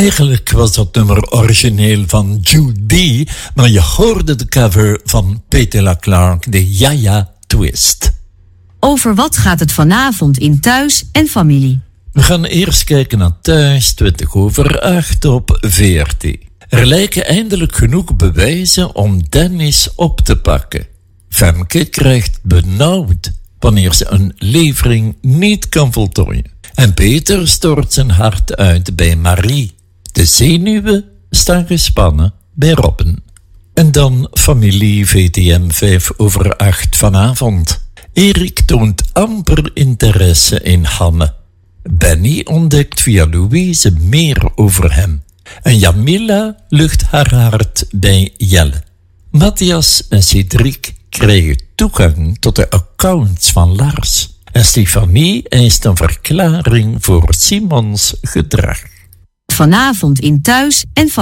Eigenlijk was dat nummer origineel van Judy, maar je hoorde de cover van Petula Clark, de Jaja Twist. Over wat gaat het vanavond in Thuis en Familie? We gaan eerst kijken naar Thuis, 20/8 op VRT. Er lijken eindelijk genoeg bewijzen om Dennis op te pakken. Femke krijgt benauwd wanneer ze een levering niet kan voltooien. En Peter stort zijn hart uit bij Marie. De zenuwen staan gespannen bij Robben. En dan familie VTM 5/8 vanavond. Erik toont amper interesse in Hanne. Benny ontdekt via Louise meer over hem. En Jamila lucht haar hart bij Jelle. Matthias en Cedric krijgen toegang tot de accounts van Lars. En Stefanie eist een verklaring voor Simons gedrag. Vanavond in Thuis en Familie.